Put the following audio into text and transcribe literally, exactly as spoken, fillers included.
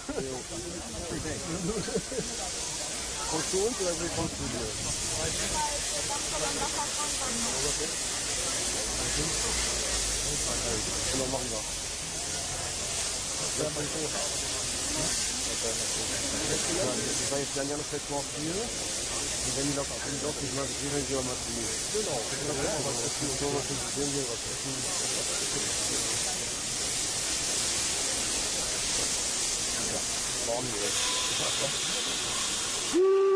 Kommst du uns oder wie kommst du dir? Genau, machen wir. Ich war jetzt dann ja noch jetzt mal hier. Und wenn die noch auf den Job nicht mal gesehen haben, gehen wir mal zu mir. Genau. Was ist die so, was ist sehen wir, was ist die? Warm hier.